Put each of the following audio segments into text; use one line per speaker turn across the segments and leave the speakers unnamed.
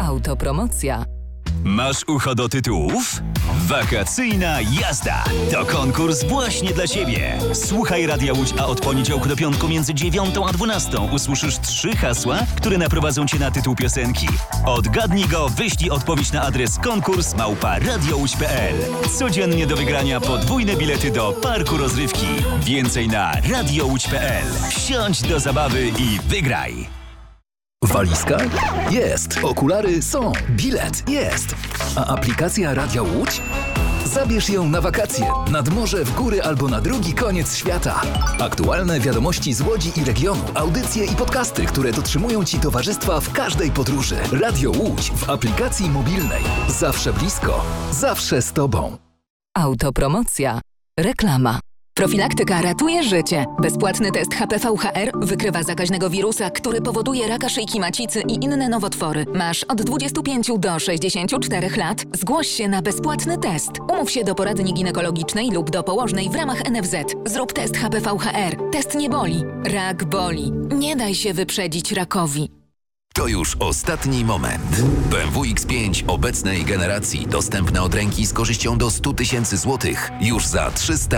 Autopromocja.
Masz ucho do tytułów? Wakacyjna jazda to konkurs właśnie dla Ciebie. Słuchaj Radia Łódź, a od poniedziałku do piątku między 9 a 12 usłyszysz 3 hasła, które naprowadzą Cię na tytuł piosenki. Odgadnij go, wyślij odpowiedź na adres konkurs@radiołódź.pl. Codziennie do wygrania podwójne bilety do parku rozrywki. Więcej na radiołódź.pl. Wsiądź do zabawy i wygraj.
Walizka? Jest. Okulary są. Bilet? Jest. A aplikacja Radia Łódź? Zabierz ją na wakacje, nad morze, w góry albo na drugi koniec świata. Aktualne wiadomości z Łodzi i regionu, audycje i podcasty, które dotrzymują Ci towarzystwa w każdej podróży. Radio Łódź w aplikacji mobilnej. Zawsze blisko, zawsze z Tobą.
Autopromocja. Reklama.
Profilaktyka ratuje życie. Bezpłatny test HPV-HR wykrywa zakaźnego wirusa, który powoduje raka szyjki macicy i inne nowotwory. Masz od 25 do 64 lat? Zgłoś się na bezpłatny test. Umów się do poradni ginekologicznej lub do położnej w ramach NFZ. Zrób test HPV-HR. Test nie boli. Rak boli. Nie daj się wyprzedzić rakowi.
To już ostatni moment. BMW X5 obecnej generacji dostępne od ręki z korzyścią do 100 000 złotych już za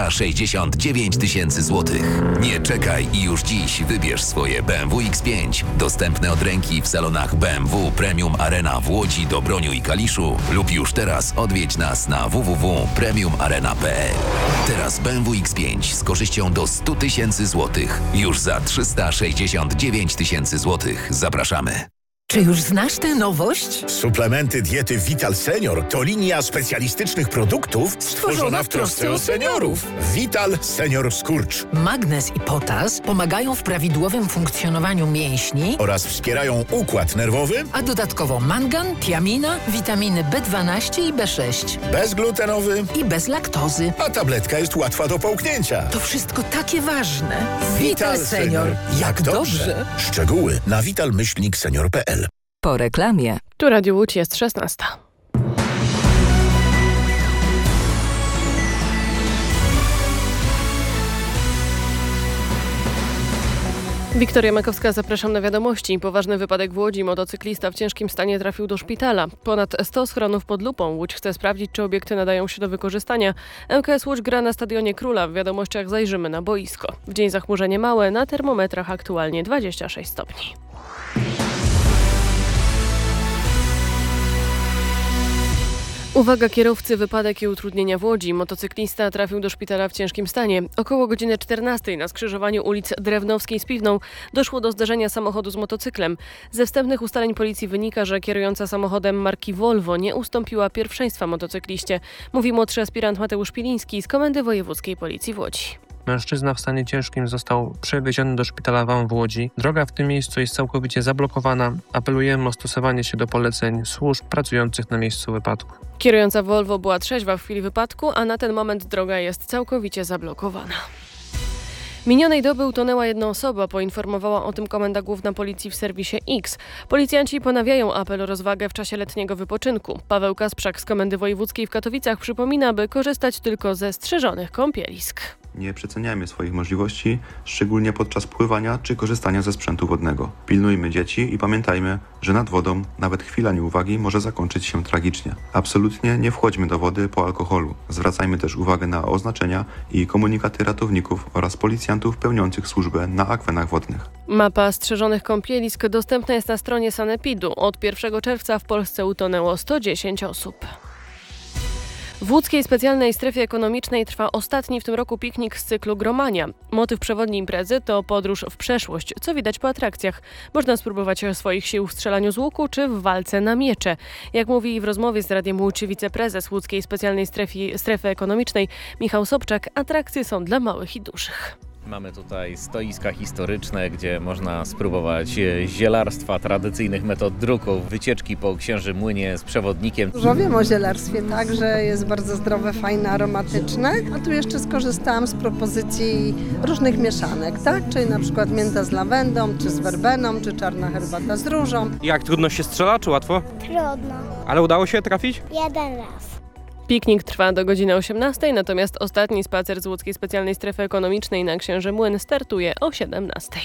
369 000 złotych. Nie czekaj i już dziś wybierz swoje BMW X5 dostępne od ręki w salonach BMW Premium Arena w Łodzi, Dobroniu i Kaliszu lub już teraz odwiedź nas na www.premiumarena.pl. Teraz BMW X5 z korzyścią do 100 000 złotych już za 369 000 złotych. Zapraszamy.
Czy już znasz tę nowość?
Suplementy diety Vital Senior to linia specjalistycznych produktów stworzona w trosce o seniorów. Vital Senior Skurcz.
Magnez i potas pomagają w prawidłowym funkcjonowaniu mięśni
Oraz wspierają układ nerwowy.
a dodatkowo mangan, tiamina, witaminy B12 i B6
Bezglutenowy.
i bez laktozy.
A tabletka jest łatwa do połknięcia.
To wszystko takie ważne.
Vital Senior. Jak dobrze. Szczegóły na vital-senior.pl.
Po reklamie.
Tu Radio Łódź, jest 16. Wiktoria Makowska, zapraszam na wiadomości. Poważny wypadek w Łodzi. Motocyklista w ciężkim stanie trafił do szpitala. Ponad 100 schronów pod lupą. Łódź chce sprawdzić, czy obiekty nadają się do wykorzystania. ŁKS Łódź gra na Stadionie Króla. W wiadomościach zajrzymy na boisko. W dzień zachmurzenie małe, na termometrach aktualnie 26 stopni. Uwaga kierowcy, wypadek i utrudnienia w Łodzi. Motocyklista trafił do szpitala w ciężkim stanie. Około godziny 14 na skrzyżowaniu ulic Drewnowskiej z Piwną doszło do zderzenia samochodu z motocyklem. Ze wstępnych ustaleń policji wynika, że kierująca samochodem marki Volvo nie ustąpiła pierwszeństwa motocykliście. Mówi młodszy aspirant Mateusz Piliński z Komendy Wojewódzkiej Policji w Łodzi.
Mężczyzna w stanie ciężkim został przewieziony do szpitala WAM w Łodzi. Droga w tym miejscu jest całkowicie zablokowana. Apelujemy o stosowanie się do poleceń służb pracujących na miejscu wypadku.
Kierująca Volvo była trzeźwa w chwili wypadku, a na ten moment droga jest całkowicie zablokowana. Minionej doby utonęła jedna osoba, poinformowała o tym Komenda Główna Policji w serwisie X. Policjanci ponawiają apel o rozwagę w czasie letniego wypoczynku. Paweł Kasprzak z Komendy Wojewódzkiej w Katowicach przypomina, by korzystać tylko ze strzeżonych kąpielisk.
Nie przeceniajmy swoich możliwości, szczególnie podczas pływania czy korzystania ze sprzętu wodnego. Pilnujmy dzieci i pamiętajmy, że nad wodą nawet chwila nieuwagi może zakończyć się tragicznie. Absolutnie nie wchodźmy do wody po alkoholu. Zwracajmy też uwagę na oznaczenia i komunikaty ratowników oraz policjantów pełniących służbę na akwenach wodnych.
Mapa strzeżonych kąpielisk dostępna jest na stronie Sanepidu. Od 1 czerwca w Polsce utonęło 110 osób. W łódzkiej specjalnej strefie ekonomicznej trwa ostatni w tym roku piknik z cyklu Gromania. Motyw przewodni imprezy to podróż w przeszłość, co widać po atrakcjach. Można spróbować swoich sił w strzelaniu z łuku czy w walce na miecze. Jak mówi w rozmowie z Radiem Łódź wiceprezes łódzkiej specjalnej strefy ekonomicznej Michał Sobczak, atrakcje są dla małych i dużych.
Mamy tutaj stoiska historyczne, gdzie można spróbować zielarstwa, tradycyjnych metod druku, wycieczki po księży młynie z przewodnikiem.
Dużo wiem o zielarstwie, tak, że jest bardzo zdrowe, fajne, aromatyczne. A tu jeszcze skorzystałam z propozycji różnych mieszanek, tak? Czyli na przykład mięta z lawendą, czy z werbeną, czy czarna herbata z różą.
Jak trudno się strzela, czy łatwo?
Trudno.
Ale udało się trafić?
Jeden raz.
Piknik trwa do godziny 18, natomiast ostatni spacer z łódzkiej specjalnej strefy ekonomicznej na Księży Młyn startuje o 17.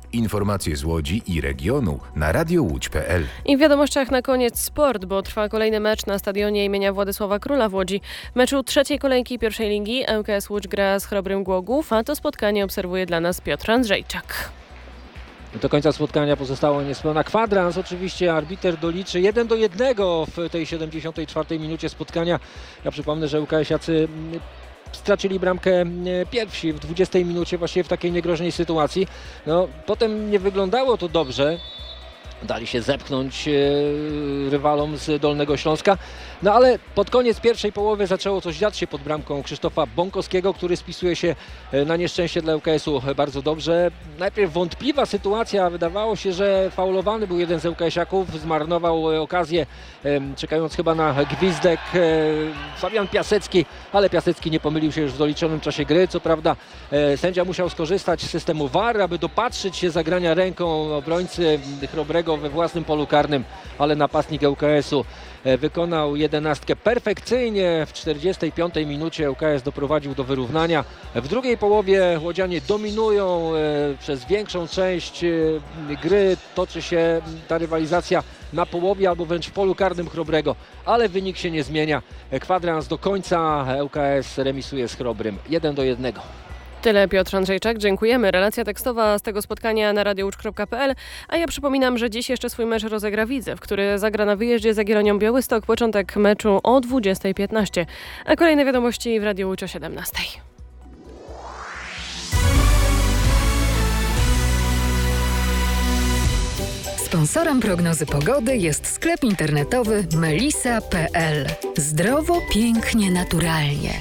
Informacje z Łodzi i regionu na radiołódź.pl.
I w wiadomościach na koniec sport, bo trwa kolejny mecz na stadionie imienia Władysława Króla w Łodzi. Meczu trzeciej kolejki pierwszej ligi ŁKS Łódź gra z Chrobrym Głogów, a to spotkanie obserwuje dla nas Piotr Andrzejczak.
Do końca spotkania pozostało niespełna kwadrans. Oczywiście arbiter doliczy 1-1 w tej 74. minucie spotkania. Ja przypomnę, że ŁKS-iacy stracili bramkę pierwsi w 20 minucie właśnie w takiej niegroźnej sytuacji. No, potem nie wyglądało to dobrze. Dali się zepchnąć rywalom z Dolnego Śląska. No ale pod koniec pierwszej połowy zaczęło coś dziać się pod bramką Krzysztofa Bąkowskiego, który spisuje się na nieszczęście dla ŁKS-u bardzo dobrze. Najpierw wątpliwa sytuacja, wydawało się, że faulowany był jeden z ŁKS-iaków, zmarnował okazję, czekając chyba na gwizdek Fabian Piasecki, ale Piasecki nie pomylił się już w doliczonym czasie gry. Co prawda sędzia musiał skorzystać z systemu VAR, aby dopatrzyć się zagrania ręką obrońcy Chrobrego we własnym polu karnym, ale napastnik ŁKS-u wykonał 11 perfekcyjnie. W 45 minucie ŁKS doprowadził do wyrównania. W drugiej połowie łodzianie dominują przez większą część gry. Toczy się ta rywalizacja na połowie albo wręcz w polu karnym Chrobrego, ale wynik się nie zmienia. Kwadrans do końca, ŁKS remisuje z Chrobrym 1-1.
Tyle Piotr Andrzejczak, dziękujemy. Relacja tekstowa z tego spotkania na radiołódź.pl, a ja przypominam, że dziś jeszcze swój mecz rozegra Widzew, który zagra na wyjeździe z Jagiellonią Białystok. Początek meczu o 20:15, a kolejne wiadomości w Radiu Łódź o 17:00.
Sponsorem prognozy pogody jest sklep internetowy melisa.pl. Zdrowo, pięknie, naturalnie.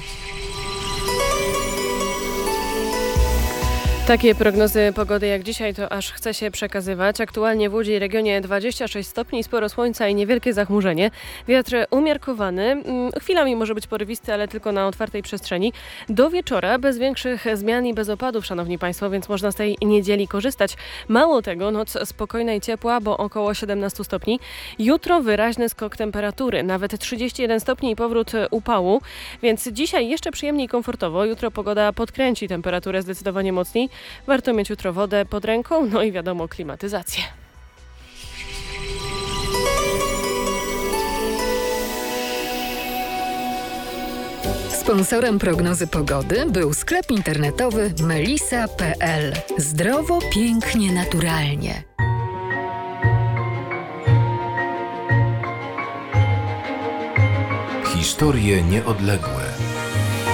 Takie prognozy pogody jak dzisiaj to aż chce się przekazywać. Aktualnie w Łodzi i regionie 26 stopni, sporo słońca i niewielkie zachmurzenie. Wiatr umiarkowany, chwilami może być porywisty, ale tylko na otwartej przestrzeni. Do wieczora bez większych zmian i bez opadów, szanowni państwo, więc można z tej niedzieli korzystać. Mało tego, noc spokojna i ciepła, bo około 17 stopni. Jutro wyraźny skok temperatury, nawet 31 stopni i powrót upału, więc dzisiaj jeszcze przyjemniej i komfortowo. Jutro pogoda podkręci temperaturę zdecydowanie mocniej. Warto mieć jutro wodę pod ręką, no i wiadomo, klimatyzację.
Sponsorem prognozy pogody był sklep internetowy melisa.pl. Zdrowo, pięknie, naturalnie.
Historie nieodległe.